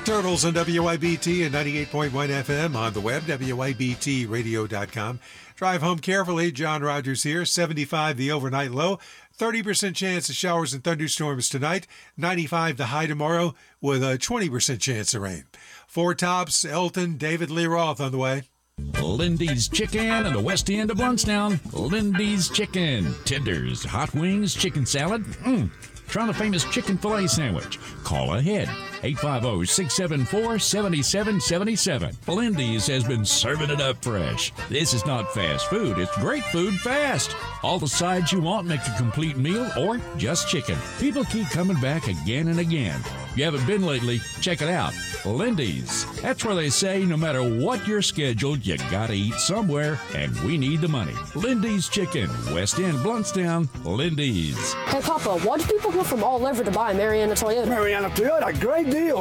Turtles on WIBT and 98.1 FM on the web, WIBTradio.com. Drive home carefully. John Rogers here. 75 the overnight low. 30% chance of showers and thunderstorms tonight. 95 the high tomorrow with a 20% chance of rain. Four Tops, Elton, David Lee Roth on the way. Lindy's Chicken in the west end of Bluntstown. Lindy's Chicken. Tenders, hot wings, chicken salad. Try the famous chicken filet sandwich. Call ahead. 850-674-7777. Lindy's has been serving it up fresh. This is not fast food. It's great food fast. All the sides you want make a complete meal or just chicken. People keep coming back again and again. If you haven't been lately, check it out. Lindy's. That's where they say no matter what your schedule, you gotta eat somewhere, and we need the money. Lindy's Chicken. West End, Bluntstown. Lindy's. Hey, Papa, why do people come from all over to buy Mariana Toyota? Mariana Toyota, great deal.